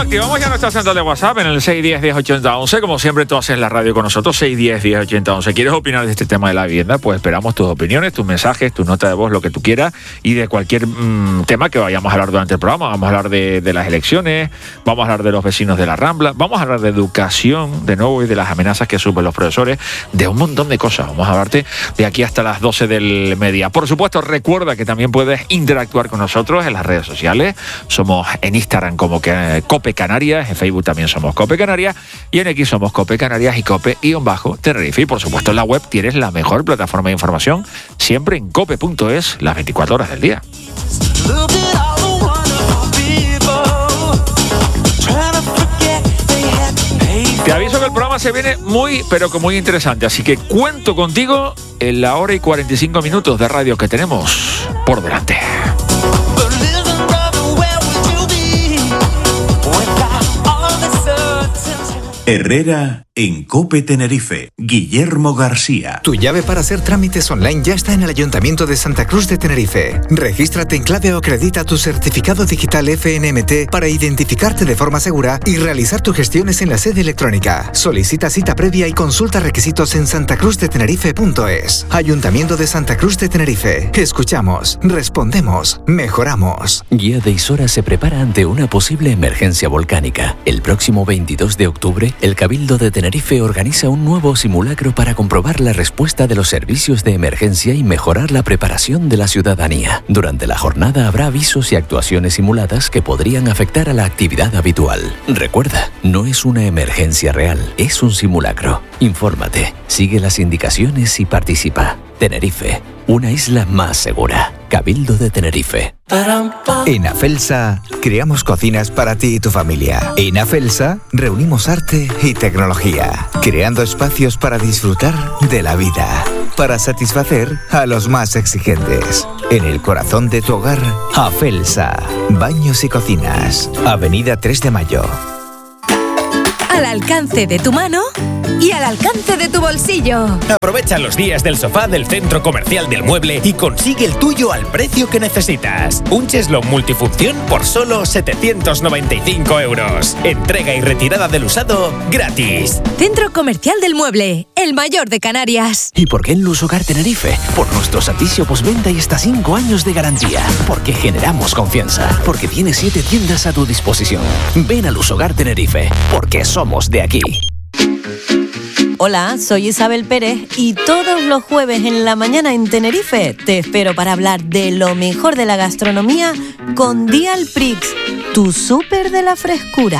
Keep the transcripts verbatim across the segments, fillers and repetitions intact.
activamos ya nuestra central de WhatsApp en el seis uno cero, diez ochenta once. Como siempre, tú haces la radio con nosotros, seis uno cero, diez ochenta once. ¿Quieres opinar de este tema de la vivienda? Pues esperamos tus opiniones, tus mensajes, tus notas de voz, lo que tú quieras, y de cualquier mmm, tema que vayamos a hablar durante el programa. Vamos a hablar de, de las elecciones, vamos a hablar de los vecinos de la Rambla, vamos a hablar de educación, de nuevo, y de las amenazas que sufren los profesores, de un montón de cosas. Vamos a hablarte de aquí hasta las doce del mediodía. Por supuesto, recuerda que también puedes interactuar con nosotros en las redes sociales. Somos en Instagram como que Cope Canarias, en Facebook también somos Cope Canarias, y en X somos Cope Canarias y Cope-Tenerife. Y por supuesto en la web tienes la mejor plataforma de información, siempre en cope punto es, las veinticuatro horas del día. Te aviso que el programa se viene muy, pero que muy interesante, así que cuento contigo en la hora y cuarenta y cinco minutos de radio que tenemos por delante. Herrera en Cope Tenerife, Guillermo García. Tu llave para hacer trámites online ya está en el Ayuntamiento de Santa Cruz de Tenerife. Regístrate en clave o acredita tu certificado digital F N M T para identificarte de forma segura y realizar tus gestiones en la sede electrónica. Solicita cita previa y consulta requisitos en santacruz de tenerife punto es. Ayuntamiento de Santa Cruz de Tenerife. Escuchamos, respondemos, mejoramos. Guía de Isora se prepara ante una posible emergencia volcánica. El próximo veintidós de octubre, el Cabildo de Tenerife organiza un nuevo simulacro para comprobar la respuesta de los servicios de emergencia y mejorar la preparación de la ciudadanía. Durante la jornada habrá avisos y actuaciones simuladas que podrían afectar a la actividad habitual. Recuerda, no es una emergencia real, es un simulacro. Infórmate, sigue las indicaciones y participa. Tenerife, una isla más segura. Cabildo de Tenerife. En Afelsa, creamos cocinas para ti y tu familia. En Afelsa, reunimos arte y tecnología, creando espacios para disfrutar de la vida, para satisfacer a los más exigentes. En el corazón de tu hogar, Afelsa, baños y cocinas. Avenida tres de Mayo. Al alcance de tu mano y al alcance de tu bolsillo. Aprovecha los días del sofá del Centro Comercial del Mueble y consigue el tuyo al precio que necesitas. Un cheslón multifunción por solo setecientos noventa y cinco euros. Entrega y retirada del usado gratis. Centro Comercial del Mueble, el mayor de Canarias. ¿Y por qué en Lusogar Tenerife? Por nuestro servicio postventa y hasta cinco años de garantía. Porque generamos confianza. Porque tienes siete tiendas a tu disposición. Ven a Lusogar Tenerife, porque somos de aquí. Hola, soy Isabel Pérez y todos los jueves en la mañana en Tenerife te espero para hablar de lo mejor de la gastronomía con Dial Prix, tu súper de la frescura.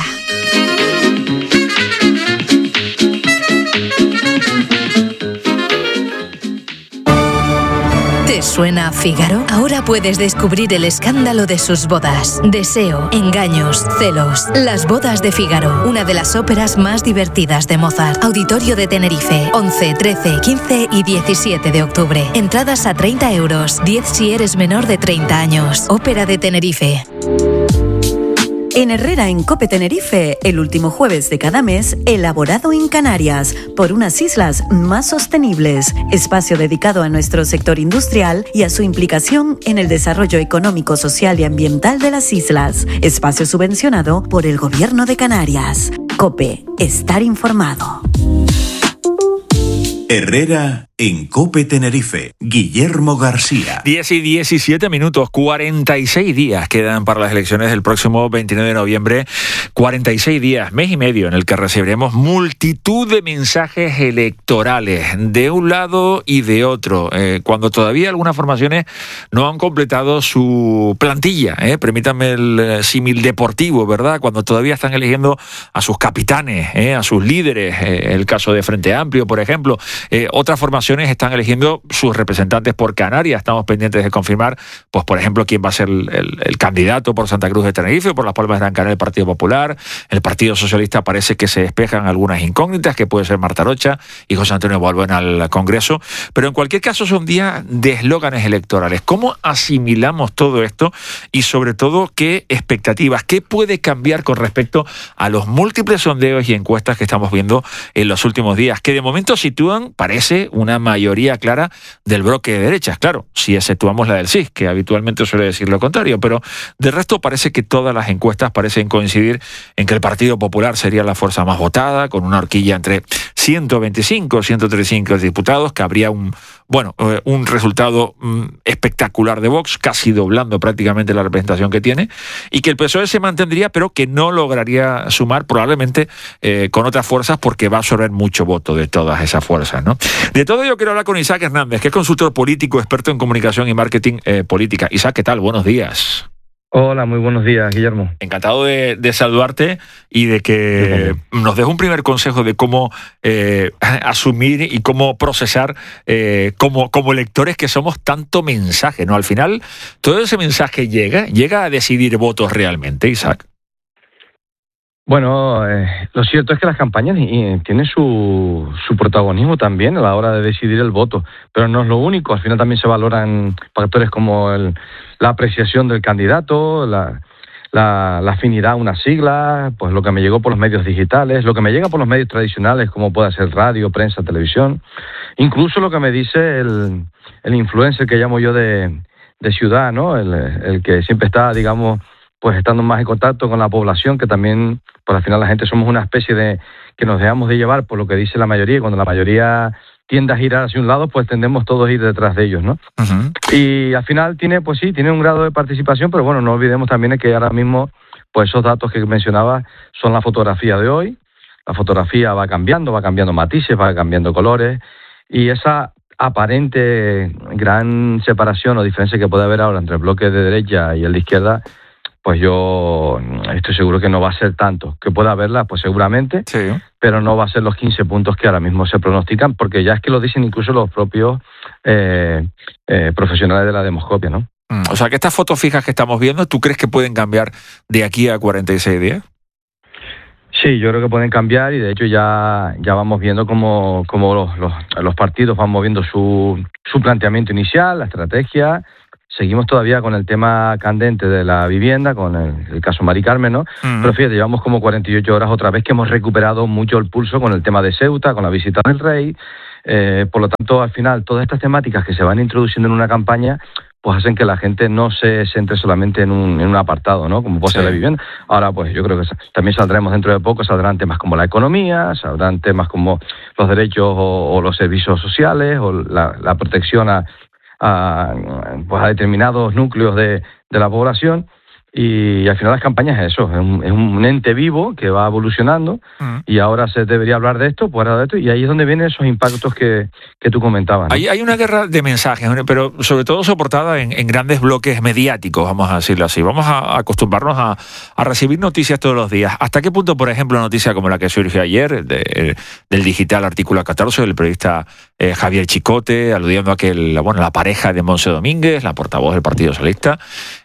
¿Te suena a Fígaro? Ahora puedes descubrir el escándalo de sus bodas. Deseo, engaños, celos. Las bodas de Fígaro, una de las óperas más divertidas de Mozart. Auditorio de Tenerife, once, trece, quince y diecisiete de octubre. Entradas a treinta euros, diez si eres menor de treinta años. Ópera de Tenerife. En Herrera en Cope Tenerife, el último jueves de cada mes, elaborado en Canarias, por unas islas más sostenibles. Espacio dedicado a nuestro sector industrial y a su implicación en el desarrollo económico, social y ambiental de las islas. Espacio subvencionado por el Gobierno de Canarias. Cope, estar informado. Herrera en Cope Tenerife, Guillermo García. diez y diecisiete minutos, cuarenta y seis días quedan para las elecciones del próximo veintinueve de noviembre. cuarenta y seis días, mes y medio, en el que recibiremos multitud de mensajes electorales de un lado y de otro, eh, cuando todavía algunas formaciones no han completado su plantilla, eh, permítanme el eh, símil deportivo, ¿verdad? Cuando todavía están eligiendo a sus capitanes, eh, a sus líderes, eh, el caso de Frente Amplio, por ejemplo. Eh, otras formaciones están eligiendo sus representantes por Canarias. Estamos pendientes de confirmar, pues por ejemplo, quién va a ser el, el, el candidato por Santa Cruz de Tenerife o por Las Palmas de Gran Canaria del Partido Popular. El Partido Socialista parece que se despejan algunas incógnitas, que puede ser Marta Rocha y José Antonio Balbuena al Congreso. Pero en cualquier caso son días de eslóganes electorales. ¿Cómo asimilamos todo esto? Y sobre todo, ¿qué expectativas? ¿Qué puede cambiar con respecto a los múltiples sondeos y encuestas que estamos viendo en los últimos días? Que de momento sitúan, parece, una una mayoría clara del bloque de derechas. Claro, si exceptuamos la del C I S, que habitualmente suele decir lo contrario, pero de resto parece que todas las encuestas parecen coincidir en que el Partido Popular sería la fuerza más votada, con una horquilla entre ciento veinticinco, ciento treinta y cinco diputados, que habría un, bueno, eh, un resultado mm, espectacular de Vox, casi doblando prácticamente la representación que tiene, y que el P S O E se mantendría, pero que no lograría sumar probablemente eh, con otras fuerzas, porque va a absorber mucho voto de todas esas fuerzas, ¿no? De todo ello quiero hablar con Isaac Hernández, que es consultor político, experto en comunicación y marketing eh, política. Isaac, ¿qué tal? Buenos días. Hola, muy buenos días, Guillermo. Encantado de, de saludarte y de que nos des un primer consejo de cómo eh, asumir y cómo procesar eh, como, como lectores que somos tanto mensaje, ¿no? Al final, todo ese mensaje llega, llega a decidir votos realmente, Isaac. Bueno, eh, lo cierto es que las campañas eh, tienen su, su protagonismo también a la hora de decidir el voto, pero no es lo único. Al final también se valoran factores como el, la apreciación del candidato, la, la, la afinidad a una sigla, pues lo que me llegó por los medios digitales, lo que me llega por los medios tradicionales, como puede ser radio, prensa, televisión, incluso lo que me dice el, el influencer que llamo yo de, de ciudad, ¿no? El, el que siempre está, digamos, pues estando más en contacto con la población, que también, pues al final la gente somos una especie de, que nos dejamos de llevar por lo que dice la mayoría, y cuando la mayoría tiende a girar hacia un lado, pues tendemos todos a ir detrás de ellos, ¿no? Uh-huh. Y al final tiene, pues sí, tiene un grado de participación, pero bueno, no olvidemos también que ahora mismo, pues esos datos que mencionaba son la fotografía de hoy, la fotografía va cambiando, va cambiando matices, va cambiando colores, y esa aparente gran separación o diferencia que puede haber ahora entre el bloque de derecha y el de izquierda, pues yo estoy seguro que no va a ser tanto. Que pueda haberla, pues seguramente, sí, pero no va a ser los quince puntos que ahora mismo se pronostican, porque ya es que lo dicen incluso los propios eh, eh, profesionales de la demoscopia, ¿no? Mm, o sea, que estas fotos fijas que estamos viendo, ¿tú crees que pueden cambiar de aquí a cuarenta y seis días? Sí, yo creo que pueden cambiar, y de hecho ya, ya vamos viendo cómo, cómo los, los, los partidos van moviendo su, su planteamiento inicial, la estrategia. Seguimos todavía con el tema candente de la vivienda, con el, el caso Mari Carmen, ¿no? Uh-huh. Pero fíjate, llevamos como cuarenta y ocho horas otra vez que hemos recuperado mucho el pulso con el tema de Ceuta, con la visita del rey. Eh, por lo tanto, al final, todas estas temáticas que se van introduciendo en una campaña, pues hacen que la gente no se centre solamente en un, en un apartado, ¿no? Como puede ser la vivienda. Ahora, pues yo creo que también saldremos dentro de poco, saldrán temas como la economía, saldrán temas como los derechos o, o los servicios sociales, o la, la protección a A, pues a determinados núcleos de, de la población, y al final las campañas es eso, es un, es un ente vivo que va evolucionando, uh-huh, y ahora se debería hablar de esto, pues ahora de esto, y ahí es donde vienen esos impactos que, que tú comentabas, ¿no? Hay, hay una guerra de mensajes, pero sobre todo soportada en, en grandes bloques mediáticos, vamos a decirlo así. Vamos a acostumbrarnos a, a recibir noticias todos los días. ¿Hasta qué punto, por ejemplo, una noticia como la que surgió ayer, de, del digital Artículo catorce, del periodista eh, Javier Chicote, aludiendo a que el, bueno, la pareja de Montse Domínguez, la portavoz del Partido Socialista,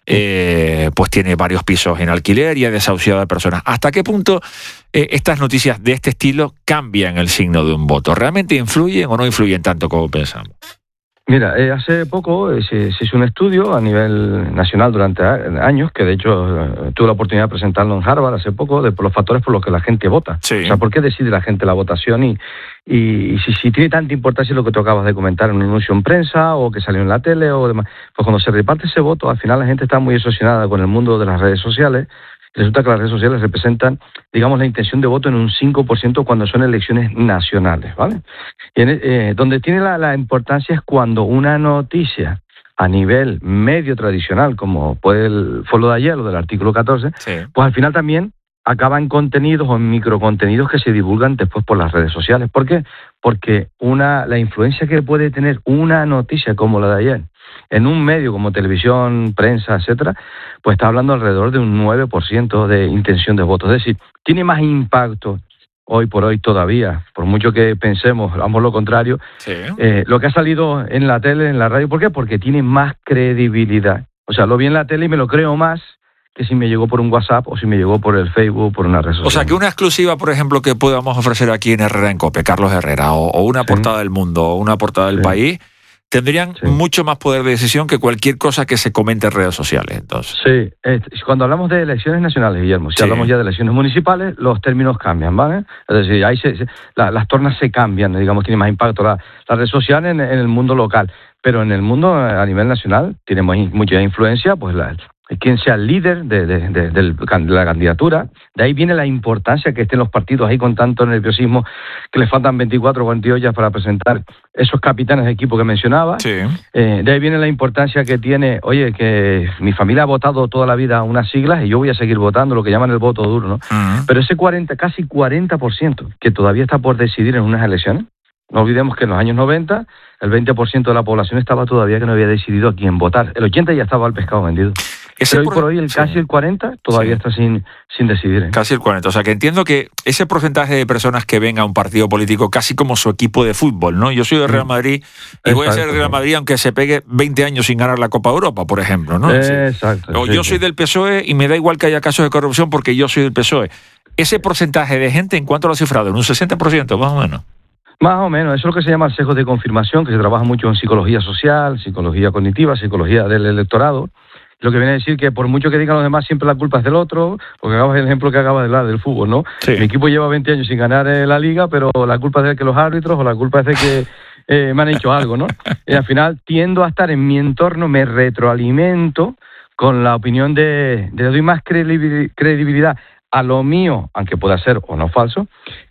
eh, pues tiene varios pisos en alquiler y ha desahuciado a personas? ¿Hasta qué punto eh, estas noticias de este estilo cambian el signo de un voto? ¿Realmente influyen o no influyen tanto como pensamos? Mira, eh, hace poco eh, se, se hizo un estudio a nivel nacional durante a, años, que de hecho eh, tuve la oportunidad de presentarlo en Harvard hace poco, de por los factores por los que la gente vota. Sí. O sea, ¿por qué decide la gente la votación? Y, y, y si, si tiene tanta importancia lo que tú acabas de comentar en un anuncio en prensa o que salió en la tele o demás. Pues cuando se reparte ese voto, al final la gente está muy asociada con el mundo de las redes sociales. Resulta que las redes sociales representan, digamos, la intención de voto en un cinco por ciento cuando son elecciones nacionales, ¿vale? Y en, eh, donde tiene la, la importancia es cuando una noticia a nivel medio tradicional, como fue el, fue lo de ayer, lo del artículo catorce, sí, pues al final también acaba en contenidos o en microcontenidos que se divulgan después por las redes sociales. ¿Por qué? Porque una, la influencia que puede tener una noticia como la de ayer en un medio como televisión, prensa, etcétera, pues está hablando alrededor de un nueve por ciento de intención de voto. Es decir, tiene más impacto hoy por hoy todavía, por mucho que pensemos, hagamos lo contrario, sí, eh, lo que ha salido en la tele, en la radio. ¿Por qué? Porque tiene más credibilidad. O sea, lo vi en la tele y me lo creo más que si me llegó por un WhatsApp o si me llegó por el Facebook, por una red social. O sea, que una exclusiva, por ejemplo, que podamos ofrecer aquí en Herrera en COPE, Carlos Herrera, o, o una sí, portada del Mundo, o una portada del sí, País, tendrían sí. mucho más poder de decisión que cualquier cosa que se comente en redes sociales. Entonces. Sí, eh, cuando hablamos de elecciones nacionales, Guillermo, si sí. hablamos ya de elecciones municipales, los términos cambian, ¿vale? Es decir, ahí se, se, la, las tornas se cambian, digamos, tiene más impacto la, la red social en, en el mundo local, pero en el mundo a nivel nacional tiene mucha influencia, pues la quien sea el líder de, de, de, de la candidatura. De ahí viene la importancia que estén los partidos ahí con tanto nerviosismo, que les faltan veinticuatro o cuarenta y ocho días para presentar esos capitanes de equipo que mencionaba. Sí. Eh, de ahí viene la importancia que tiene, oye, que mi familia ha votado toda la vida unas siglas y yo voy a seguir votando, lo que llaman el voto duro, ¿no? Uh-huh. Pero ese cuarenta, casi cuarenta por ciento que todavía está por decidir en unas elecciones, no olvidemos que en los años noventa el veinte por ciento de la población estaba todavía que no había decidido a quién votar. El ochenta por ciento ya estaba el pescado vendido. Ese Pero hoy por hoy el, sí. casi el cuarenta por ciento todavía sí. está sin, sin decidir. ¿eh? Casi el cuarenta por ciento. O sea, que entiendo que ese porcentaje de personas que ven a un partido político casi como su equipo de fútbol, ¿no? Yo soy de Real Madrid y Exacto, voy a ser de Real Madrid aunque se pegue veinte años sin ganar la Copa Europa, por ejemplo, ¿no? Exacto. O sí, yo sí. soy del P S O E y me da igual que haya casos de corrupción porque yo soy del P S O E. Ese porcentaje de gente, ¿en cuánto lo ha cifrado? ¿En un sesenta por ciento más o menos? Más o menos, eso es lo que se llama el sesgo de confirmación, que se trabaja mucho en psicología social, psicología cognitiva, psicología del electorado. Lo que viene a decir que por mucho que digan los demás, siempre la culpa es del otro, porque acabas el ejemplo que acabas de dar del fútbol, ¿no? Sí. Mi equipo lleva veinte años sin ganar eh, la liga, pero la culpa es de que los árbitros o la culpa es de que eh, me han hecho algo, ¿no? Y al final tiendo a estar en mi entorno, me retroalimento con la opinión de, de le doy más credibilidad a lo mío, aunque pueda ser o no falso,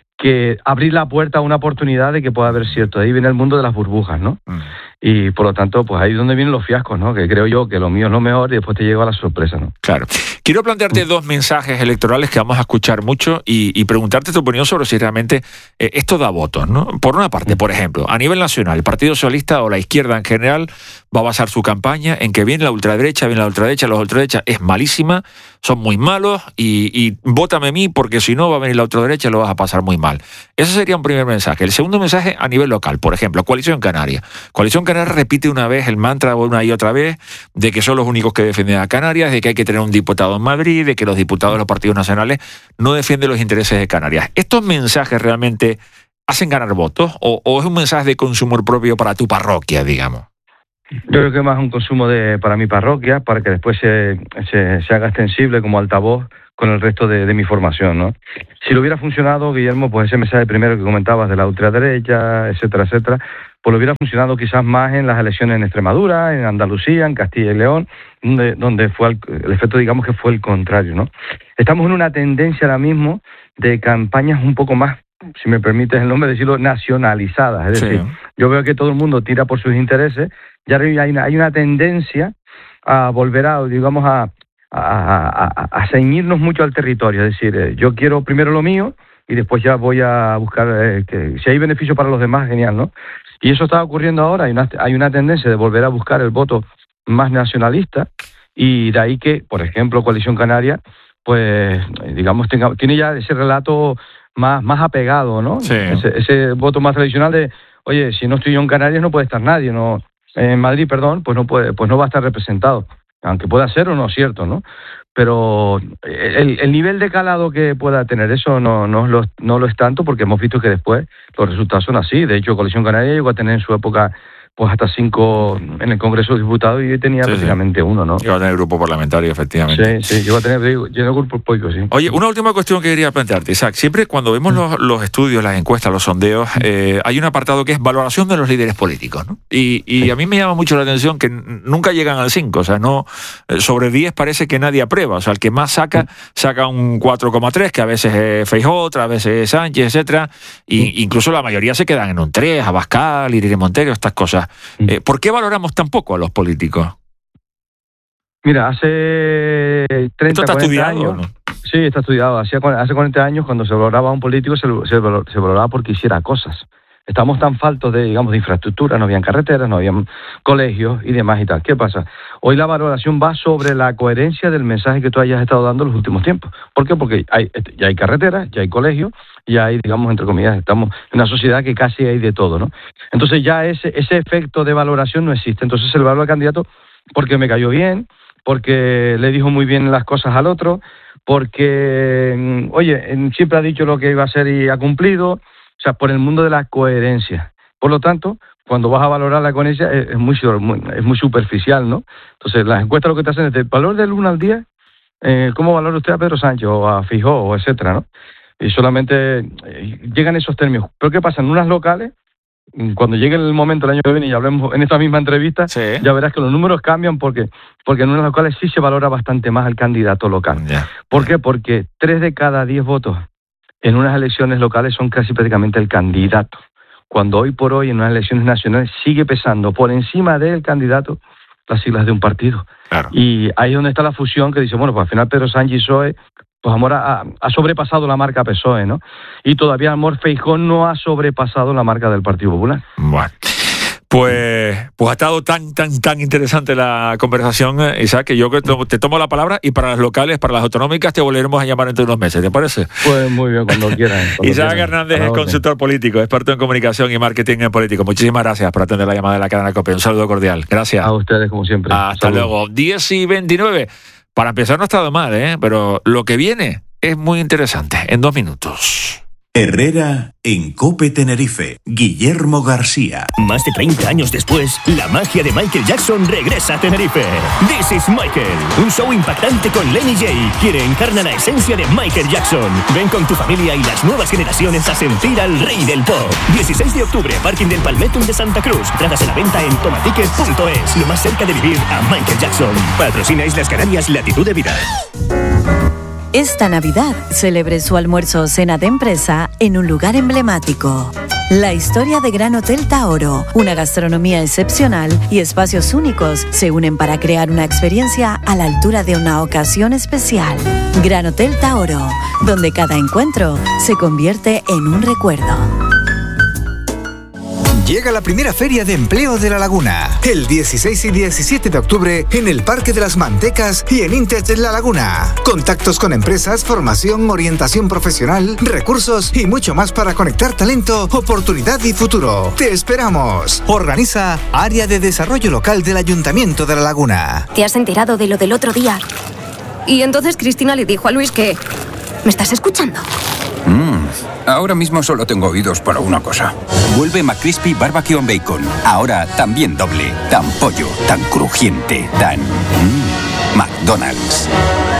que abrir la puerta a una oportunidad de que pueda haber cierto. Ahí viene el mundo de las burbujas, ¿no? Mm. Y por lo tanto, pues ahí es donde vienen los fiascos, ¿no? Que creo yo que lo mío es lo mejor y después te llega la sorpresa, ¿no? Claro. Quiero plantearte mm. dos mensajes electorales que vamos a escuchar mucho y, y preguntarte tu opinión sobre si realmente eh, esto da votos, ¿no? Por una parte, mm. por ejemplo, a nivel nacional, el Partido Socialista o la izquierda en general va a basar su campaña en que viene la ultraderecha, viene la ultraderecha, la ultraderecha es malísima, son muy malos y, y vótame a mí porque si no va a venir la ultraderecha y lo vas a pasar muy mal. Ese sería un primer mensaje. El segundo mensaje a nivel local, por ejemplo, Coalición Canaria. Coalición Canaria repite una vez el mantra una y otra vez de que son los únicos que defienden a Canarias, de que hay que tener un diputado en Madrid, de que los diputados de los partidos nacionales no defienden los intereses de Canarias. ¿Estos mensajes realmente hacen ganar votos o, o es un mensaje de consumo propio para tu parroquia, digamos? Yo creo que más un consumo de para mi parroquia, para que después se, se, se haga extensible como altavoz con el resto de, de mi formación, ¿no? Si lo hubiera funcionado, Guillermo, pues ese mensaje primero que comentabas de la ultraderecha, etcétera, etcétera, pues lo hubiera funcionado quizás más en las elecciones en Extremadura, en Andalucía, en Castilla y León, donde, donde fue el, el efecto, digamos, que fue el contrario, ¿no? Estamos en una tendencia ahora mismo de campañas un poco más, si me permites el nombre, decirlo, nacionalizadas. Es decir, sí. yo veo que todo el mundo tira por sus intereses, ya hay una, hay una tendencia a volver a, digamos, a, a, a, a ceñirnos mucho al territorio. Es decir, eh, yo quiero primero lo mío y después ya voy a buscar, eh, que si hay beneficio para los demás, genial, ¿no? Y eso está ocurriendo ahora, hay una, hay una tendencia de volver a buscar el voto más nacionalista y de ahí que, por ejemplo, Coalición Canaria, pues, digamos, tenga, tiene ya ese relato más, más apegado, ¿no? Sí. Ese, ese voto más tradicional de, oye, si no estoy yo en Canarias no puede estar nadie, no en Madrid, perdón, pues no puede, pues no va a estar representado, aunque pueda ser o no cierto, ¿no? Pero el, el nivel de calado que pueda tener eso no, no, lo, no lo es tanto porque hemos visto que después los resultados son así. De hecho, Coalición Canaria llegó a tener en su época pues hasta cinco en el Congreso de Diputados y tenía sí, prácticamente sí. uno, ¿no? Llegó a tener grupo parlamentario, efectivamente. Sí, sí, llegó a tener llegó grupo político, sí. Oye, una última cuestión que quería plantearte, Isaac. Siempre cuando vemos los, los estudios, las encuestas, los sondeos, eh, hay un apartado que es valoración de los líderes políticos, ¿no? Y, y sí. a mí me llama mucho la atención que nunca llegan al cinco, o sea, no sobre diez parece que nadie aprueba, o sea, el que más saca, saca un cuatro coma tres, que a veces es Feijóo, otras veces es Sánchez, etcétera, y incluso la mayoría se quedan en un tres, Abascal, Irene Montero, estas cosas. Eh, ¿Por qué valoramos tan poco a los políticos? Mira, hace treinta, ¿Esto está cuarenta estudiado, años... ¿no? Sí, está estudiado. Hace, hace cuarenta años, cuando se valoraba a un político, se, se, se valoraba porque hiciera cosas. Estamos tan faltos de, digamos, de infraestructura, no habían carreteras, no habían colegios y demás y tal. ¿Qué pasa? Hoy la valoración va sobre la coherencia del mensaje que tú hayas estado dando en los últimos tiempos. ¿Por qué? Porque hay, ya hay carreteras, ya hay colegios, ya hay, digamos, entre comillas, estamos en una sociedad que casi hay de todo, ¿no? Entonces ya ese, ese efecto de valoración no existe. Entonces se le valora al candidato porque me cayó bien, porque le dijo muy bien las cosas al otro, porque, oye, siempre ha dicho lo que iba a hacer y ha cumplido. O sea, por el mundo de la coherencia. Por lo tanto, cuando vas a valorarla con ella es, es, muy, muy, es muy superficial, ¿no? Entonces, las encuestas lo que te hacen es el valor del uno al diez, eh, ¿cómo valora usted a Pedro Sánchez o a Feijóo, etcétera, ¿no? Y solamente eh, llegan esos términos. Pero ¿qué pasa? En unas locales, cuando llegue el momento el año que viene y hablemos en esta misma entrevista, sí. ya verás que los números cambian porque, porque en unas locales sí se valora bastante más al candidato local. Yeah. ¿Por qué? Porque tres de cada diez votos en unas elecciones locales son casi prácticamente el candidato. Cuando hoy por hoy en unas elecciones nacionales sigue pesando por encima del candidato las siglas de un partido. Claro. Y ahí es donde está la fusión que dice, bueno, pues al final Pedro Sánchez y P S O E, pues Amor ha, ha sobrepasado la marca P S O E, ¿no? Y todavía Amor Feijóo no ha sobrepasado la marca del Partido Popular. Bueno. Pues, pues ha estado tan, tan, tan interesante la conversación, Isaac, que yo te tomo la palabra y para las locales, para las autonómicas, te volveremos a llamar entre unos meses, ¿te parece? Pues muy bien, cuando quieran. Cuando Isaac quieran. Hernández es consultor político, experto en comunicación y marketing en político. Muchísimas gracias por atender la llamada de la cadena COPE. Un saludo cordial. Gracias. A ustedes, como siempre. Hasta Saludos. luego. diez y veintinueve. Para empezar no ha estado mal, ¿eh? Pero lo que viene es muy interesante. En dos minutos. Herrera en COPE Tenerife. Guillermo García. Más de treinta años después, la magia de Michael Jackson regresa a Tenerife. This is Michael, un show impactante con Lenny J, quien encarna la esencia de Michael Jackson. Ven con tu familia y las nuevas generaciones a sentir al rey del pop. dieciséis de octubre, Parking del Palmettum de Santa Cruz. Entradas a la venta en tomaticket punto es. Lo más cerca de vivir a Michael Jackson. Patrocina Islas Canarias Latitud de Vida. Esta Navidad, celebre su almuerzo o cena de empresa en un lugar emblemático. La historia de Gran Hotel Taoro, una gastronomía excepcional y espacios únicos se unen para crear una experiencia a la altura de una ocasión especial. Gran Hotel Taoro, donde cada encuentro se convierte en un recuerdo. Llega la primera Feria de Empleo de La Laguna, el dieciséis y diecisiete de octubre en el Parque de las Mantecas y en Intech La Laguna. Contactos con empresas, formación, orientación profesional, recursos y mucho más para conectar talento, oportunidad y futuro. ¡Te esperamos! Organiza Área de Desarrollo Local del Ayuntamiento de La Laguna. ¿Te has enterado de lo del otro día? Y entonces Cristina le dijo a Luis que... ¿Me estás escuchando? Mm, ahora mismo solo tengo oídos para una cosa. Vuelve McCrispy Barbecue and Bacon. Ahora también doble. Tan pollo, tan crujiente, tan... Mm, McDonald's.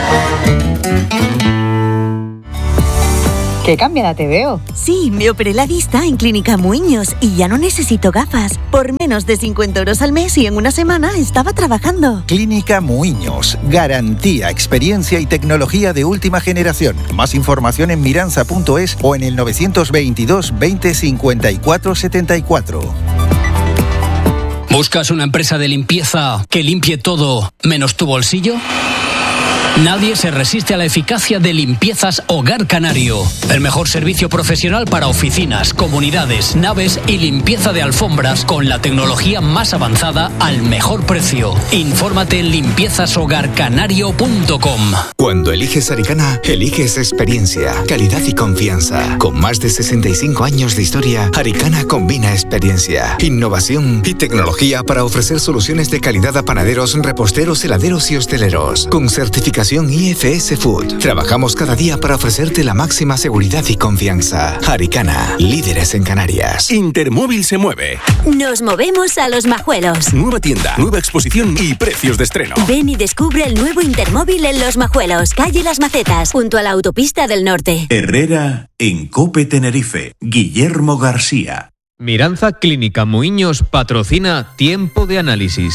¡Qué cambiada te veo! Sí, me operé la vista en Clínica Muiños y ya no necesito gafas. Por menos de cincuenta euros al mes y en una semana estaba trabajando. Clínica Muiños. Garantía, experiencia y tecnología de última generación. Más información en miranza punto es o en el novecientos veintidós veinte cincuenta y cuatro setenta y cuatro. ¿Buscas una empresa de limpieza que limpie todo menos tu bolsillo? Nadie se resiste a la eficacia de Limpiezas Hogar Canario. El mejor servicio profesional para oficinas, comunidades, naves y limpieza de alfombras con la tecnología más avanzada al mejor precio. Infórmate en limpiezas hogar canario punto com. Cuando eliges Aricana, eliges experiencia, calidad y confianza. Con más de sesenta y cinco años de historia, Aricana combina experiencia, innovación y tecnología para ofrecer soluciones de calidad a panaderos, reposteros, heladeros y hosteleros. Con certificación I F S Food. Trabajamos cada día para ofrecerte la máxima seguridad y confianza. Aricana, líderes en Canarias. Intermóvil se mueve. Nos movemos a Los Majuelos. Nueva tienda, nueva exposición y precios de estreno. Ven y descubre el nuevo Intermóvil en Los Majuelos, calle Las Macetas, junto a la autopista del Norte. Herrera en COPE Tenerife. Guillermo García. Miranza Clínica Muiños patrocina Tiempo de Análisis.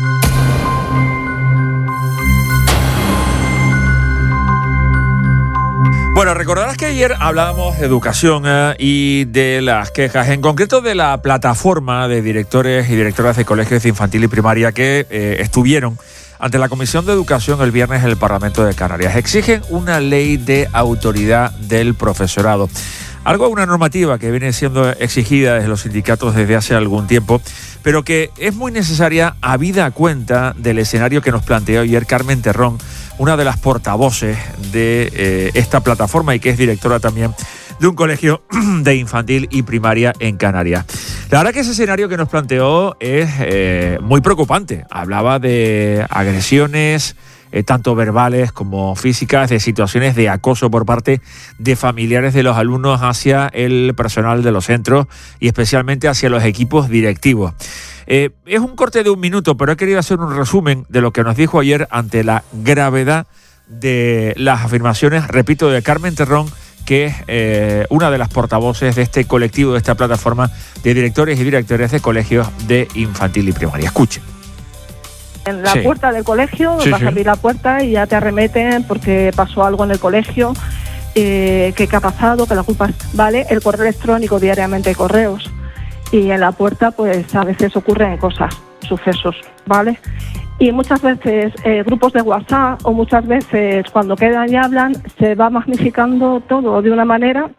Bueno, recordarás que ayer hablábamos de educación eh, y de las quejas, en concreto de la plataforma de directores y directoras de colegios de infantil y primaria que eh, estuvieron ante la Comisión de Educación el viernes en el Parlamento de Canarias. Exigen una ley de autoridad del profesorado. Algo, una normativa que viene siendo exigida desde los sindicatos desde hace algún tiempo, pero que es muy necesaria habida cuenta del escenario que nos planteó ayer Carmen Terrón, una de las portavoces de eh, esta plataforma y que es directora también de un colegio de infantil y primaria en Canarias. La verdad que ese escenario que nos planteó es eh, muy preocupante. Hablaba de agresiones eh, tanto verbales como físicas, de situaciones de acoso por parte de familiares de los alumnos hacia el personal de los centros y especialmente hacia los equipos directivos. Eh, es un corte de un minuto, pero he querido hacer un resumen de lo que nos dijo ayer ante la gravedad de las afirmaciones, repito, de Carmen Terrón, que es eh, una de las portavoces de este colectivo, de esta plataforma de directores y directores de colegios de infantil y primaria. Escuchen. En la sí. puerta del colegio, sí, vas sí. a abrir la puerta y ya te arremeten porque pasó algo en el colegio, eh, que qué ha pasado, que la culpa es... Vale, el correo electrónico, diariamente hay correos, y en la puerta pues a veces ocurren cosas, sucesos, ¿vale? Y muchas veces eh, grupos de WhatsApp o muchas veces cuando quedan y hablan se va magnificando todo de una manera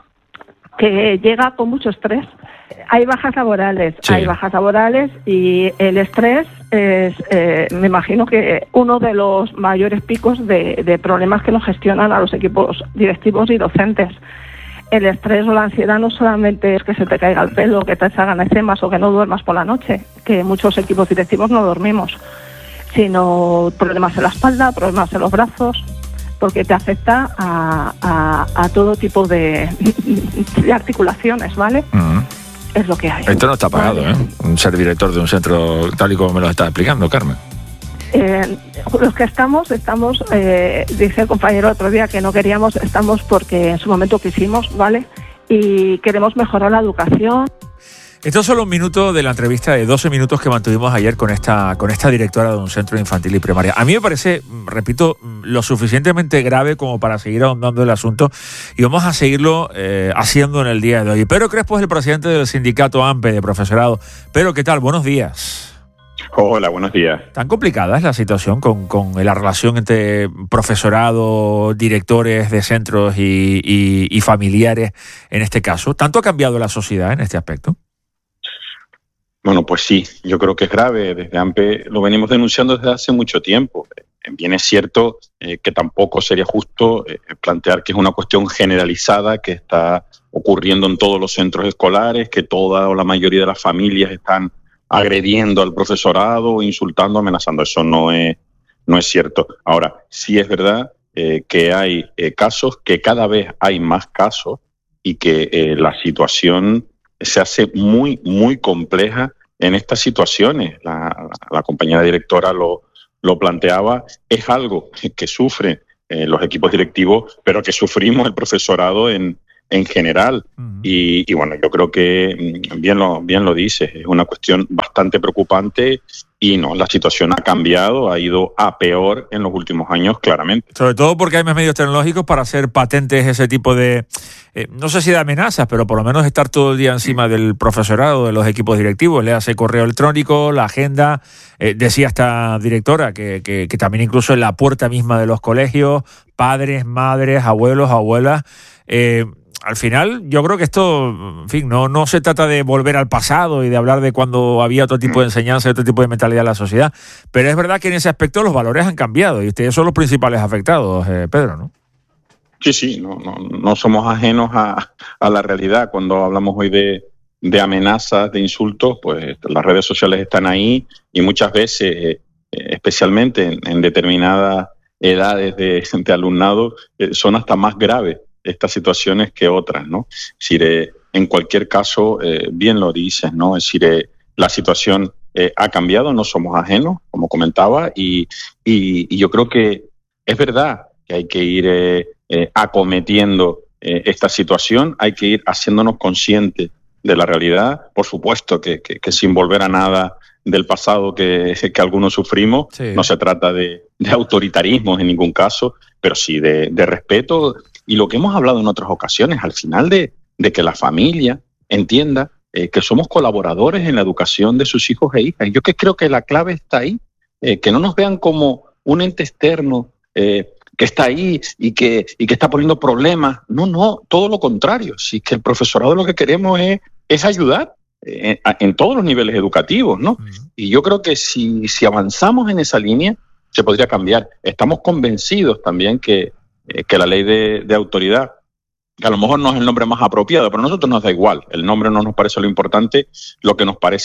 que llega con mucho estrés. Hay bajas laborales, sí. hay bajas laborales y el estrés es, eh, me imagino que uno de los mayores picos de, de problemas que nos gestionan a los equipos directivos y docentes. El estrés o la ansiedad no solamente es que se te caiga el pelo, que te salgan eczemas o que no duermas por la noche, que muchos equipos directivos no dormimos, sino problemas en la espalda, problemas en los brazos, porque te afecta a, a, a todo tipo de, de articulaciones, ¿vale? Uh-huh. Es lo que hay. Esto no está pagado, ¿vale? ¿eh? Ser director de un centro tal y como me lo está explicando, Carmen. Eh, los que estamos, estamos, eh, dice el compañero otro día que no queríamos, estamos porque en su momento quisimos, ¿vale? Y queremos mejorar la educación. Esto es solo un minuto de la entrevista de doce minutos que mantuvimos ayer con esta, con esta directora de un centro infantil y primaria. A mí me parece, repito, lo suficientemente grave como para seguir ahondando el asunto y vamos a seguirlo eh, haciendo en el día de hoy. Pedro Crespo es el presidente del sindicato AMPE de profesorado. Pedro, ¿qué tal? Buenos días. Hola, buenos días. ¿Tan complicada es la situación con, con la relación entre profesorado, directores de centros y, y, y familiares en este caso? ¿Tanto ha cambiado la sociedad en este aspecto? Bueno, pues sí, yo creo que es grave. Desde AMPE lo venimos denunciando desde hace mucho tiempo. Bien es cierto eh, que tampoco sería justo eh, plantear que es una cuestión generalizada que está ocurriendo en todos los centros escolares, que toda o la mayoría de las familias están agrediendo al profesorado, insultando, amenazando. Eso no es, no es cierto. Ahora, sí es verdad eh, que hay eh, casos, que cada vez hay más casos y que eh, la situación se hace muy, muy compleja en estas situaciones. La, la, la compañera directora lo, lo planteaba, es algo que sufren eh, los equipos directivos, pero que sufrimos el profesorado en, en general. Uh-huh. Y, y bueno, yo creo que bien lo, bien lo dices, es una cuestión bastante preocupante y no, la situación ha cambiado, ha ido a peor en los últimos años, claramente. Sobre todo porque hay más medios tecnológicos para hacer patentes ese tipo de, eh, no sé si de amenazas, pero por lo menos estar todo el día encima del profesorado, de los equipos directivos. Le hace correo electrónico, la agenda, eh, decía esta directora que, que, que también incluso en la puerta misma de los colegios, padres, madres, abuelos, abuelas. Eh, Al final, yo creo que esto, en fin, no, no se trata de volver al pasado y de hablar de cuando había otro tipo de enseñanza, otro tipo de mentalidad en la sociedad, pero es verdad que en ese aspecto los valores han cambiado y ustedes son los principales afectados, eh, Pedro, ¿no? Sí, sí, no, no, no somos ajenos a, a la realidad. Cuando hablamos hoy de, de amenazas, de insultos, pues las redes sociales están ahí y muchas veces, eh, especialmente en, en determinadas edades de, de alumnado, eh, son hasta más graves estas situaciones que otras, ¿no? Es decir, eh, en cualquier caso, eh, bien lo dices, ¿no? Es decir, eh, la situación eh, ha cambiado, no somos ajenos, como comentaba, y, y, y yo creo que es verdad que hay que ir eh, eh, acometiendo eh, esta situación, hay que ir haciéndonos conscientes de la realidad, por supuesto que, que, que sin volver a nada del pasado que, que algunos sufrimos, sí. No se trata de, de autoritarismo en ningún caso, pero sí de, de respeto. Y lo que hemos hablado en otras ocasiones, al final de, de que la familia entienda eh, que somos colaboradores en la educación de sus hijos e hijas. Yo que creo que la clave está ahí, eh, que no nos vean como un ente externo eh, que está ahí y que, y que está poniendo problemas. No, no, todo lo contrario. Si es que el profesorado lo que queremos es, es ayudar eh, en, en todos los niveles educativos, ¿no? Uh-huh. Y yo creo que si, si avanzamos en esa línea, se podría cambiar. Estamos convencidos también que que la ley de, de autoridad, que a lo mejor no es el nombre más apropiado, pero a nosotros nos da igual, el nombre no nos parece lo importante, lo que nos parece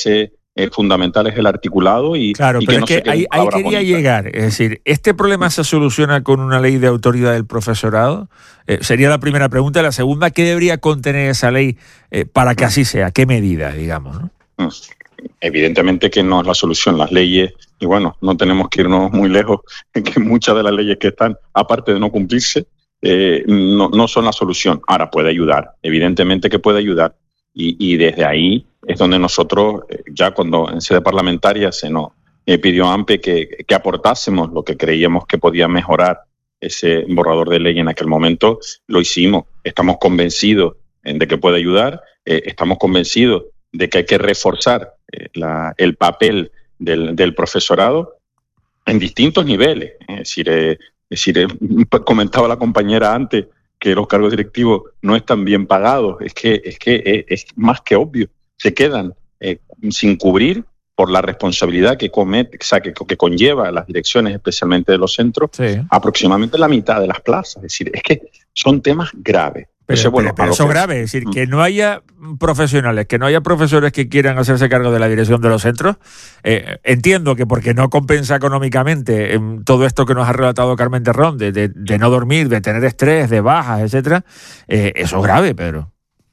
eh, fundamental es el articulado y, claro, y pero que no es que se quede ahí, en ahí palabras quería bonitas. llegar. Es decir, ¿este problema se soluciona con una ley de autoridad del profesorado? Eh, sería la primera pregunta. La segunda, ¿qué debería contener esa ley eh, para que así sea? ¿Qué medidas, digamos, ¿no? Evidentemente que no es la solución. Las leyes, y bueno, no tenemos que irnos muy lejos, que muchas de las leyes que están, aparte de no cumplirse, eh, no, no son la solución. Ahora, puede ayudar, evidentemente que puede ayudar, y, y desde ahí es donde nosotros, eh, ya cuando en sede parlamentaria se nos eh, pidió a AMPE que, que aportásemos lo que creíamos que podía mejorar ese borrador de ley en aquel momento, lo hicimos. Estamos convencidos eh, de que puede ayudar, eh, estamos convencidos de que hay que reforzar eh, la, el papel del, del profesorado en distintos niveles. Es decir, eh, es decir eh, comentaba la compañera antes que los cargos directivos no están bien pagados. Es que es, que es, es más que obvio. Se quedan eh, sin cubrir por la responsabilidad que, comete, o sea, que, que conlleva las direcciones, especialmente de los centros, sí. aproximadamente la mitad de las plazas. Es decir, es que son temas graves. Pero, Entonces, bueno, pero, pero eso es grave, es decir, que no haya profesionales, que no haya profesores que quieran hacerse cargo de la dirección de los centros. Eh, entiendo que porque no compensa económicamente eh, todo esto que nos ha relatado Carmen Terrón, de, de, de no dormir, de tener estrés, de bajas, etcétera. Eh, eso es grave, Pedro.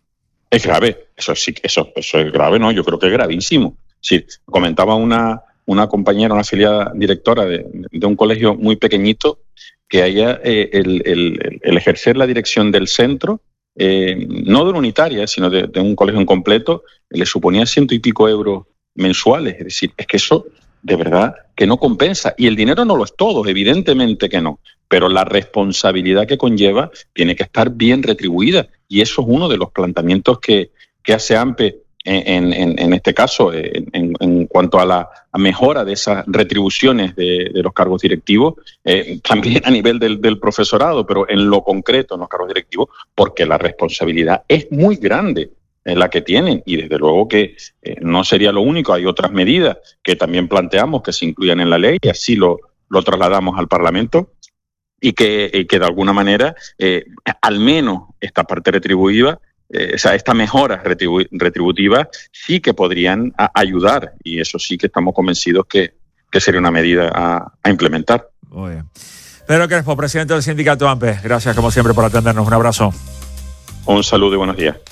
Es grave, eso sí, eso, eso es grave, ¿no? Yo creo que es gravísimo. Sí, comentaba una, una compañera, una afiliada directora de, de un colegio muy pequeñito, que haya eh, el, el, el ejercer la dirección del centro, eh, no de una unitaria, sino de, de un colegio en completo, le suponía ciento y pico euros mensuales. Es decir, es que eso de verdad que no compensa. Y el dinero no lo es todo, evidentemente que no. Pero la responsabilidad que conlleva tiene que estar bien retribuida. Y eso es uno de los planteamientos que, que hace AMPE En, en, en este caso, en, en cuanto a la a mejora de esas retribuciones de, de los cargos directivos, eh, también a nivel del, del profesorado, pero en lo concreto en los cargos directivos, porque la responsabilidad es muy grande en la que tienen, y desde luego que eh, no sería lo único. Hay otras medidas que también planteamos que se incluyan en la ley, y así lo, lo trasladamos al Parlamento, y que, y que de alguna manera, eh, al menos esta parte retributiva, Eh, o sea, esta mejora retribu- retributiva sí que podrían a- ayudar, y eso sí que estamos convencidos que, que sería una medida a, a implementar. Muy bien. Pedro Crespo, presidente del sindicato AMPE, gracias como siempre por atendernos. Un abrazo. Un saludo y buenos días.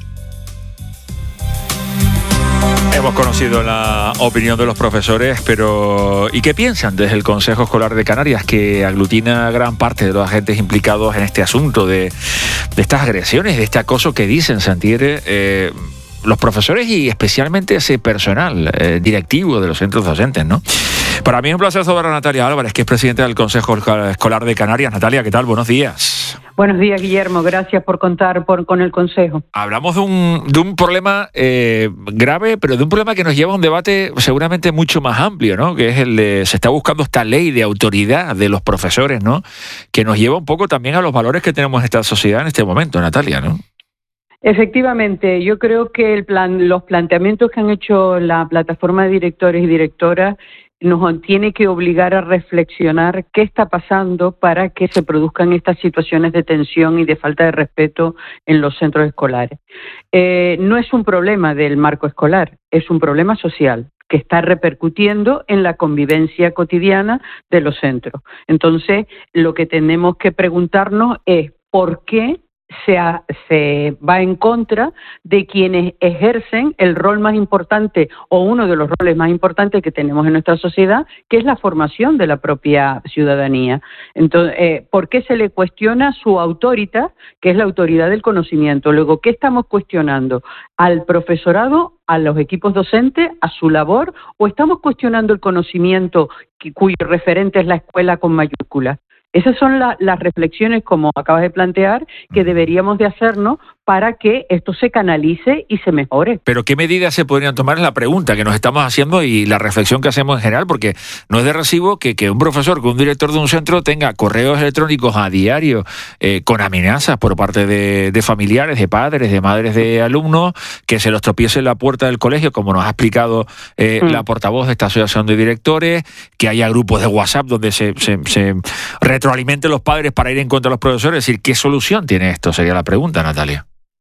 Hemos conocido la opinión de los profesores, pero ¿y qué piensan desde el Consejo Escolar de Canarias, que aglutina gran parte de los agentes implicados en este asunto de, de estas agresiones, de este acoso que dicen sentir eh, los profesores y especialmente ese personal eh, directivo de los centros docentes, ¿no? Para mí es un placer saludar a Natalia Álvarez, que es presidenta del Consejo Escolar de Canarias. Natalia, ¿qué tal? Buenos días. Buenos días, Guillermo. Gracias por contar por, con el Consejo. Hablamos de un, de un problema eh, grave, pero de un problema que nos lleva a un debate seguramente mucho más amplio, ¿no? Que es el de, se está buscando esta ley de autoridad de los profesores, ¿no? Que nos lleva un poco también a los valores que tenemos en esta sociedad en este momento, Natalia, ¿no? Efectivamente, yo creo que el plan, los planteamientos que han hecho la plataforma de directores y directoras nos tiene que obligar a reflexionar qué está pasando para que se produzcan estas situaciones de tensión y de falta de respeto en los centros escolares. Eh, no es un problema del marco escolar, es un problema social que está repercutiendo en la convivencia cotidiana de los centros. Entonces, lo que tenemos que preguntarnos es ¿por qué Se, ha, se va en contra de quienes ejercen el rol más importante o uno de los roles más importantes que tenemos en nuestra sociedad, que es la formación de la propia ciudadanía? Entonces, eh, ¿por qué se le cuestiona su autoridad, que es la autoridad del conocimiento? Luego, ¿qué estamos cuestionando? ¿Al profesorado, a los equipos docentes, a su labor, o estamos cuestionando el conocimiento que, cuyo referente es la escuela con mayúsculas? Esas son la, las reflexiones, como acabas de plantear, que deberíamos de hacernos para que esto se canalice y se mejore. Pero ¿qué medidas se podrían tomar? Es la pregunta que nos estamos haciendo y la reflexión que hacemos en general, porque no es de recibo que, que un profesor, que un director de un centro tenga correos electrónicos a diario eh, con amenazas por parte de, de familiares, de padres, de madres de alumnos, que se los tropiece en la puerta del colegio, como nos ha explicado eh, mm. la portavoz de esta asociación de directores, que haya grupos de WhatsApp donde se, se, se retroalimenten los padres para ir en contra de los profesores. Es decir, ¿qué solución tiene esto? Sería la pregunta, Natalia.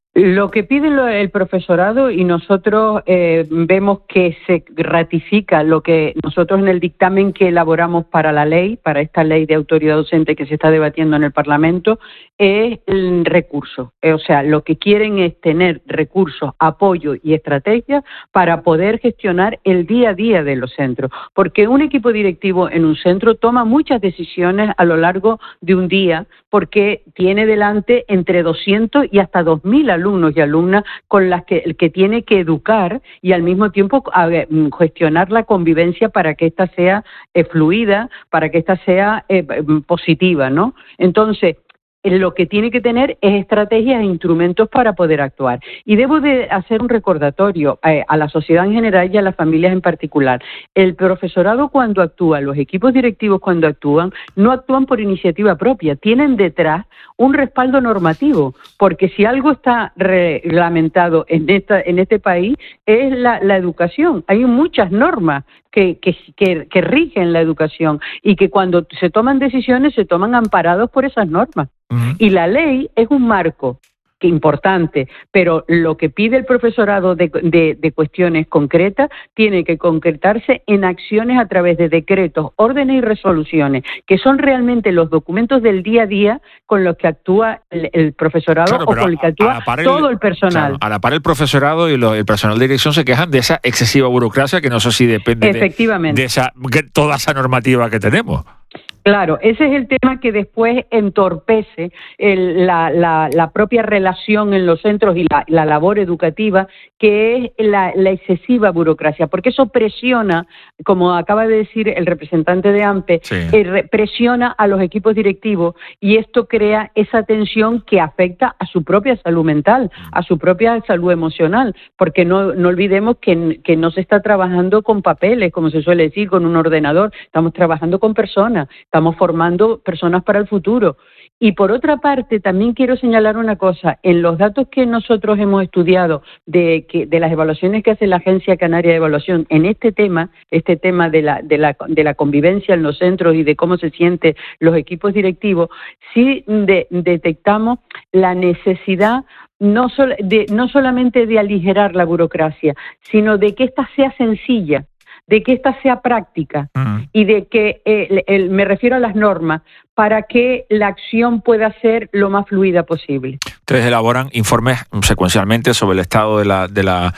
Lo que pide el profesorado, y nosotros eh, vemos que se ratifica lo que nosotros en el dictamen que elaboramos para la ley, para esta ley de autoridad docente que se está debatiendo en el Parlamento, es el recurso. O sea, lo que quieren es tener recursos, apoyo y estrategias para poder gestionar el día a día de los centros. Porque un equipo directivo en un centro toma muchas decisiones a lo largo de un día, porque tiene delante entre doscientos y hasta dos mil alumnos y alumnas con las que, el que tiene que educar y al mismo tiempo a, gestionar la convivencia para que ésta sea eh, fluida, para que ésta sea eh, positiva, ¿no? Entonces, lo que tiene que tener es estrategias e instrumentos para poder actuar. Y debo de hacer un recordatorio eh, a la sociedad en general y a las familias en particular. El profesorado cuando actúa, los equipos directivos cuando actúan, no actúan por iniciativa propia, tienen detrás un respaldo normativo, porque si algo está reglamentado en esta en este país es la, la educación. Hay muchas normas que, que, que, que rigen la educación y que cuando se toman decisiones se toman amparados por esas normas. Uh-huh. Y la ley es un marco que importante, pero lo que pide el profesorado de, de, de cuestiones concretas tiene que concretarse en acciones a través de decretos, órdenes y resoluciones, que son realmente los documentos del día a día con los que actúa el, el profesorado, claro, o con los que actúa todo el, el personal. Claro, a la par el profesorado y lo, el personal de dirección se quejan de esa excesiva burocracia que no sé si depende Efectivamente. de, de esa, toda esa normativa que tenemos. Claro, ese es el tema que después entorpece el, la, la, la propia relación en los centros y la, la labor educativa, que es la, la excesiva burocracia, porque eso presiona, como acaba de decir el representante de AMPE, sí. eh, presiona a los equipos directivos y esto crea esa tensión que afecta a su propia salud mental, a su propia salud emocional, porque no, no olvidemos que, que no se está trabajando con papeles, como se suele decir, con un ordenador, estamos trabajando con personas. Estamos formando personas para el futuro. Y por otra parte, también quiero señalar una cosa. En los datos que nosotros hemos estudiado de, que, de las evaluaciones que hace la Agencia Canaria de Evaluación en este tema, este tema de la, de la, de la convivencia en los centros y de cómo se sienten los equipos directivos, sí de, detectamos la necesidad no, sol, de, no solamente de aligerar la burocracia, sino de que ésta sea sencilla, de que ésta sea práctica uh-huh. y de que, eh, el, el, me refiero a las normas, para que la acción pueda ser lo más fluida posible. Ustedes elaboran informes secuencialmente sobre el estado de la, de la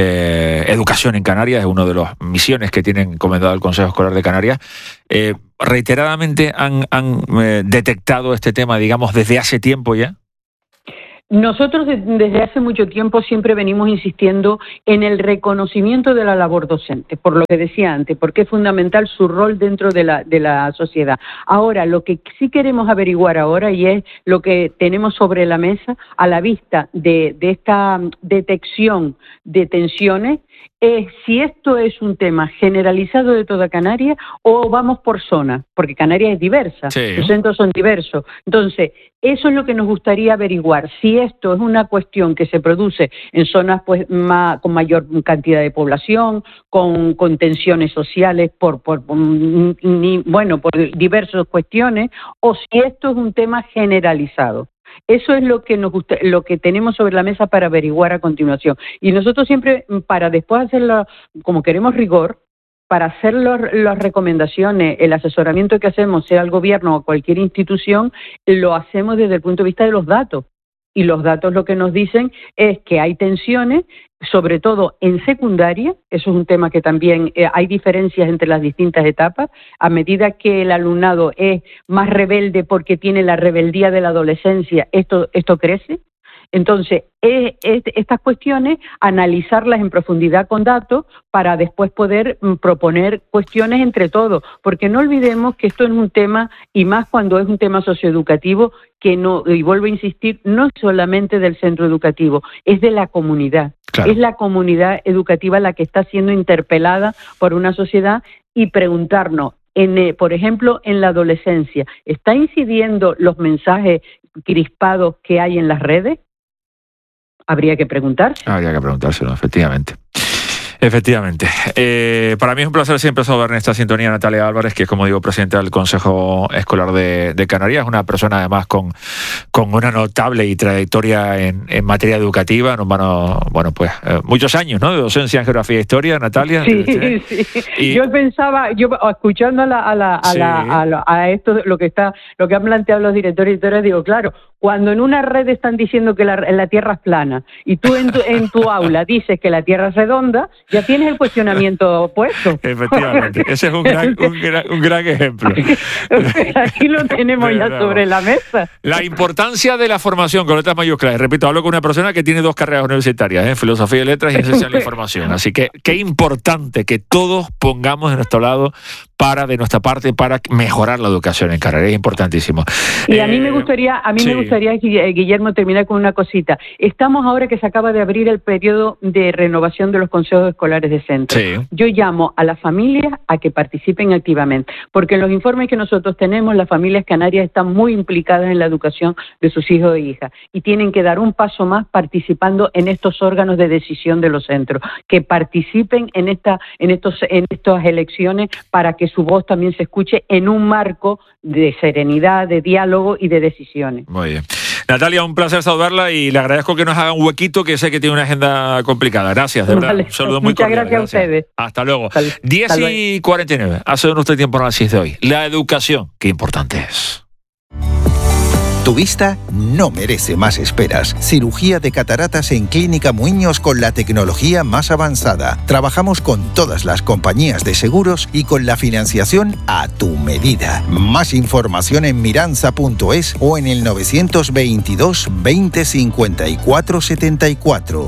eh, educación en Canarias, es una de las misiones que tienen encomendado el Consejo Escolar de Canarias. Eh, ¿Reiteradamente han, han eh, detectado este tema, digamos, desde hace tiempo ya? Nosotros desde hace mucho tiempo siempre venimos insistiendo en el reconocimiento de la labor docente, por lo que decía antes, porque es fundamental su rol dentro de la, de la sociedad. Ahora, lo que sí queremos averiguar ahora, y es lo que tenemos sobre la mesa a la vista de, de esta detección de tensiones, es si esto es un tema generalizado de toda Canarias o vamos por zona, porque Canarias es diversa, sí. Los centros son diversos. Entonces, eso es lo que nos gustaría averiguar, si esto es una cuestión que se produce en zonas pues más, con mayor cantidad de población, con, con tensiones sociales por, por, por ni, bueno, por diversas cuestiones, o si esto es un tema generalizado. Eso es lo que nos gusta, lo que tenemos sobre la mesa para averiguar a continuación. Y nosotros siempre, para después hacerlo, como queremos rigor, para hacer los, las recomendaciones, el asesoramiento que hacemos, sea al gobierno o a cualquier institución, lo hacemos desde el punto de vista de los datos. Y los datos lo que nos dicen es que hay tensiones, sobre todo en secundaria, eso es un tema que también eh, hay diferencias entre las distintas etapas, a medida que el alumnado es más rebelde porque tiene la rebeldía de la adolescencia, esto, esto crece. Entonces, es, es, estas cuestiones, analizarlas en profundidad con datos para después poder mm, proponer cuestiones entre todos, porque no olvidemos que esto es un tema, y más cuando es un tema socioeducativo, que no, y vuelvo a insistir, no es solamente del centro educativo, es de la comunidad. Claro. Es la comunidad educativa la que está siendo interpelada por una sociedad y preguntarnos, en, eh, por ejemplo, en la adolescencia, ¿está incidiendo los mensajes crispados que hay en las redes? Habría que preguntarse. Habría que preguntárselo, efectivamente. Efectivamente. Eh, para mí es un placer siempre saber en esta sintonía a Natalia Álvarez, que es, como digo, presidenta del Consejo Escolar de, de Canarias, una persona además con, con una notable y trayectoria en, en materia educativa, nos van a, bueno, pues eh, muchos años, ¿no?, de docencia en geografía e historia, Natalia. Sí, ¿sí? sí. Y... Yo pensaba, yo escuchando a la, a la, a, sí. la, a, la, a esto, lo que está, lo que han planteado los directores y directoras, digo, claro, cuando en una red están diciendo que la, la Tierra es plana y tú en tu, en tu aula dices que la Tierra es redonda, ya tienes el cuestionamiento puesto. Efectivamente, ese es un gran, un gran, un gran ejemplo. Aquí lo tenemos de ya verdad. sobre la mesa. La importancia de la formación con letras mayúsculas. Repito, hablo con una persona que tiene dos carreras universitarias, ¿eh? Filosofía y letras y ciencia de la información. Así que qué importante que todos pongamos de nuestro lado para, de nuestra parte, para mejorar la educación en Canarias. Es importantísimo. Y a mí me gustaría, a mí sí. me gustaría, Guillermo, terminar con una cosita. Estamos ahora que se acaba de abrir el periodo de renovación de los consejos escolares de centro. Sí. Yo llamo a las familias a que participen activamente, porque en los informes que nosotros tenemos, las familias canarias están muy implicadas en la educación de sus hijos e hijas y tienen que dar un paso más participando en estos órganos de decisión de los centros, que participen en esta, en estos, en estas elecciones para que su voz también se escuche en un marco de serenidad, de diálogo y de decisiones. Muy bien. Natalia, un placer saludarla y le agradezco que nos haga un huequito, que sé que tiene una agenda complicada. Gracias, de verdad. Vale. Un saludo muy Muchas cordial. gracias, gracias a ustedes. Hasta luego. Hasta, diez hasta y cuarenta y nueve. Hace nuestro tiempo análisis de hoy. La educación, qué importante es. Tu vista no merece más esperas. Cirugía de cataratas en Clínica Muiños con la tecnología más avanzada. Trabajamos con todas las compañías de seguros y con la financiación a tu medida. Más información en miranza punto es o en el novecientos veintidós veinte cincuenta y cuatro setenta y cuatro.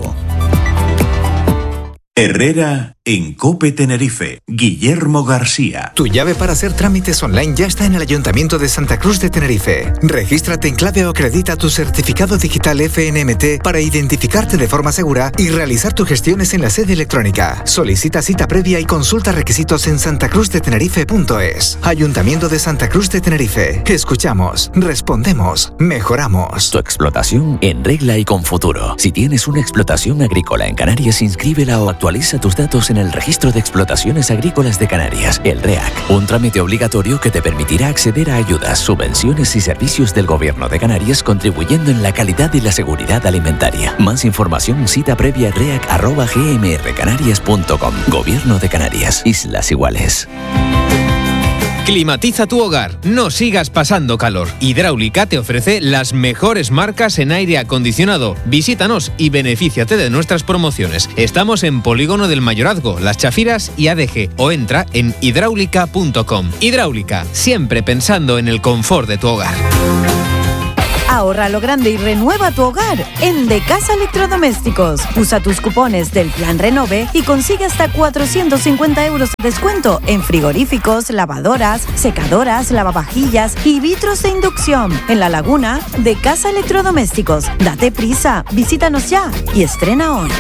Herrera en COPE Tenerife. Guillermo García. Tu llave para hacer trámites online ya está en el Ayuntamiento de Santa Cruz de Tenerife. Regístrate en clave o acredita tu certificado digital F N M T para identificarte de forma segura y realizar tus gestiones en la sede electrónica. Solicita cita previa y consulta requisitos en santacruz de tenerife punto es. Ayuntamiento de Santa Cruz de Tenerife. Escuchamos, respondemos, mejoramos. Tu explotación en regla y con futuro. Si tienes una explotación agrícola en Canarias, inscríbela o actualiza tus datos en el Registro de Explotaciones Agrícolas de Canarias, el R E A C. Un trámite obligatorio que te permitirá acceder a ayudas, subvenciones y servicios del Gobierno de Canarias, contribuyendo en la calidad y la seguridad alimentaria. Más información, cita previa reac arroba gmrcanarias punto com. Gobierno de Canarias, Islas Iguales. Climatiza tu hogar, no sigas pasando calor. Hidráulica te ofrece las mejores marcas en aire acondicionado. Visítanos y benefíciate de nuestras promociones. Estamos en Polígono del Mayorazgo, Las Chafiras y A D G, o entra en hidráulica punto com. Hidráulica, siempre pensando en el confort de tu hogar. Ahorra lo grande y renueva tu hogar en De Casa Electrodomésticos. Usa tus cupones del Plan Renove y consigue hasta cuatrocientos cincuenta euros de descuento en frigoríficos, lavadoras, secadoras, lavavajillas y vitros de inducción. En La Laguna, De Casa Electrodomésticos. Date prisa, visítanos ya y estrena hoy.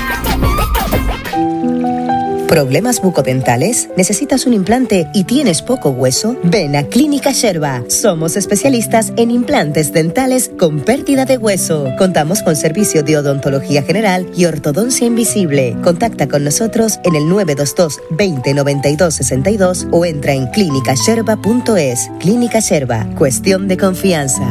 ¿Problemas bucodentales? ¿Necesitas un implante y tienes poco hueso? Ven a Clínica Sherba. Somos especialistas en implantes dentales con pérdida de hueso. Contamos con servicio de odontología general y ortodoncia invisible. Contacta con nosotros en el nueve dos dos veinte noventa y dos sesenta y dos o entra en clínica sherba punto es. Clínica Sherba. Cuestión de confianza.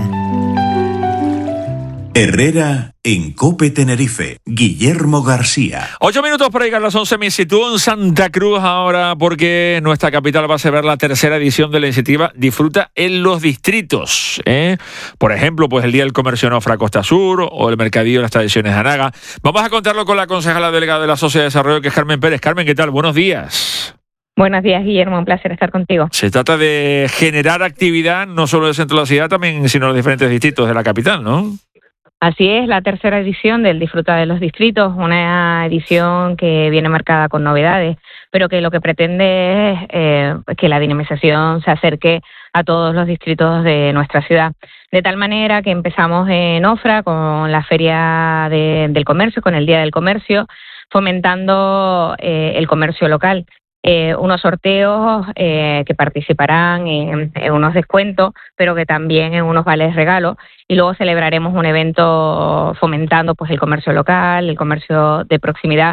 Herrera en COPE Tenerife. Guillermo García. Ocho minutos para llegar a las once. Me sitúo en Santa Cruz ahora porque nuestra capital va a celebrar la tercera edición de la iniciativa Disfruta en los Distritos, ¿eh? Por ejemplo, pues el Día del Comercio en Ofra Costa Sur o el Mercadillo de las Tradiciones de Anaga. Vamos a contarlo con la concejala delegada de la Sociedad de Desarrollo, que es Carmen Pérez. Carmen, ¿qué tal? Buenos días. Buenos días, Guillermo, un placer estar contigo. Se trata de generar actividad no solo del centro de la ciudad, también, sino en los diferentes distritos de la capital, ¿no? Así es, la tercera edición del Disfruta de los Distritos, una edición que viene marcada con novedades, pero que lo que pretende es eh, que la dinamización se acerque a todos los distritos de nuestra ciudad. De tal manera que empezamos en Ofra con la Feria de, del Comercio, con el Día del Comercio, fomentando eh, el comercio local. Eh, unos sorteos eh, que participarán en, en unos descuentos, pero que también en unos vales regalos, y luego celebraremos un evento fomentando pues el comercio local, el comercio de proximidad,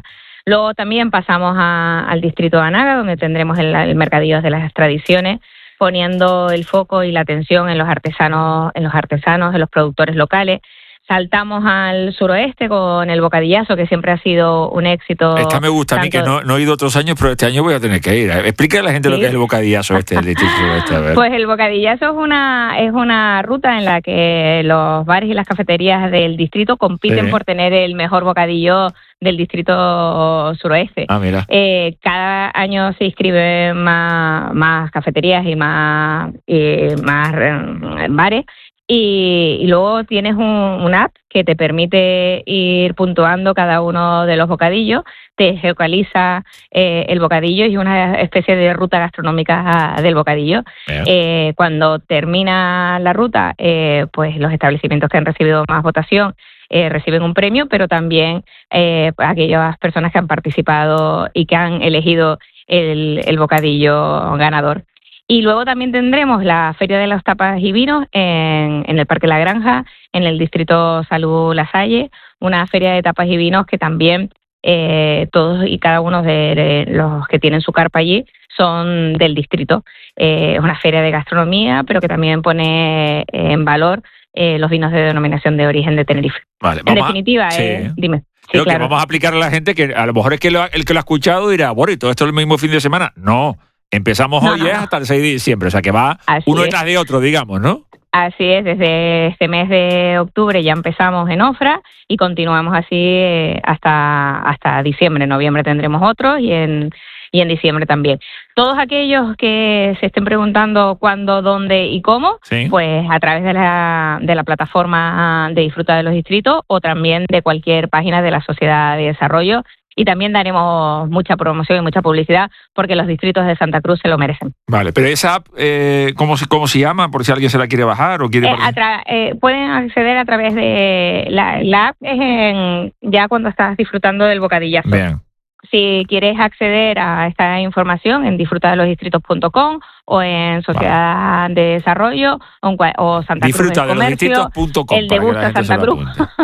Luego también pasamos a, al distrito de Anaga, donde tendremos el, el mercadillo de las tradiciones, poniendo el foco y la atención en los artesanos, en los artesanos, en los productores locales. Saltamos al suroeste con el bocadillazo, que siempre ha sido un éxito. Esta me gusta a mí, que no, no he ido otros años, pero este año voy a tener que ir. Explica a la gente ¿sí? lo que es el bocadillazo este, el distrito suroeste. A ver. Pues el bocadillazo es una, es una ruta en la que los bares y las cafeterías del distrito compiten sí. por tener el mejor bocadillo del distrito suroeste. Ah, mira. Eh, cada año se inscriben más, más cafeterías y más, eh, más eh, bares. Y, y luego tienes un, un app que te permite ir puntuando cada uno de los bocadillos, te geocaliza eh, el bocadillo y una especie de ruta gastronómica del bocadillo. Eh, cuando termina la ruta, eh, pues los establecimientos que han recibido más votación eh, reciben un premio, pero también eh, aquellas personas que han participado y que han elegido el, el bocadillo ganador. Y luego también tendremos la Feria de las Tapas y Vinos en, en el Parque La Granja, en el Distrito Salud La Salle, una feria de tapas y vinos que también eh, todos y cada uno de, de los que tienen su carpa allí son del distrito. Eh, es una feria de gastronomía, pero que también pone en valor eh, los vinos de denominación de origen de Tenerife. Vale, en definitiva, a, sí. eh, dime. Sí, Creo claro. que vamos a aplicar a la gente que a lo mejor es que lo, el que lo ha escuchado dirá, bueno, ¿y todo esto es el mismo fin de semana? No. Empezamos no, hoy no, no. hasta el seis de diciembre, o sea que va Así uno es. detrás de otro, digamos, ¿no? Así es, desde este mes de octubre ya empezamos en Ofra y continuamos así eh, hasta hasta diciembre. En noviembre tendremos otros y en y en diciembre también. Todos aquellos que se estén preguntando cuándo, dónde y cómo, sí. pues a través de la de la plataforma de Disfruta de los Distritos o también de cualquier página de la Sociedad de Desarrollo. Y también daremos mucha promoción y mucha publicidad porque los distritos de Santa Cruz se lo merecen. Vale, pero esa app, eh, ¿cómo, ¿cómo se llama? Por si alguien se la quiere bajar o quiere... Eh, tra- eh, pueden acceder a través de... La, la app es en, ya cuando estás disfrutando del bocadillazo. Bien. Si quieres acceder a esta información en disfruta de los distritos punto com o en Sociedad vale. de Desarrollo o, en, o Santa Disfruta Cruz del Comercio, punto com, el de Busca Santa Cruz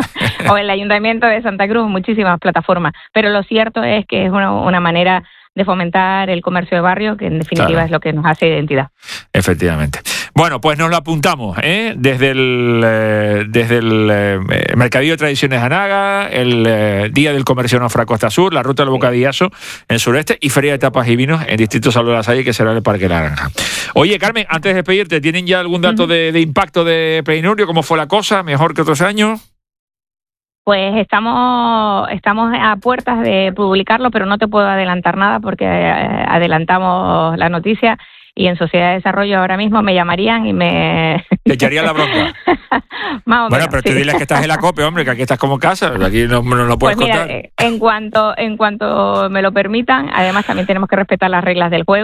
o el Ayuntamiento de Santa Cruz, muchísimas plataformas. Pero lo cierto es que es una, una manera de fomentar el comercio de barrio, que en definitiva claro. es lo que nos hace identidad. Efectivamente. Bueno, pues nos lo apuntamos, ¿eh? Desde el eh, desde el eh, Mercadillo de Tradiciones Anaga, el eh, Día del Comercio en Ofra Costa Sur, la Ruta del Bocadillazo en Sureste y Feria de Tapas y Vinos en Distrito Salud de la Salle, que será en el Parque La Granja. Oye, Carmen, antes de despedirte, ¿tienen ya algún dato uh-huh. de, de impacto de Preinurio? ¿Cómo fue la cosa? ¿Mejor que otros años? Pues estamos estamos a puertas de publicarlo, pero no te puedo adelantar nada porque adelantamos la noticia y en Sociedad de Desarrollo ahora mismo me llamarían y me... ¿Te echarían la bronca? Más o bueno, menos, pero sí. tú diles que estás en la COPE, hombre, que aquí estás como casa, aquí no, no lo puedes pues mira, contar. En cuanto, en cuanto me lo permitan, además también tenemos que respetar las reglas del juego.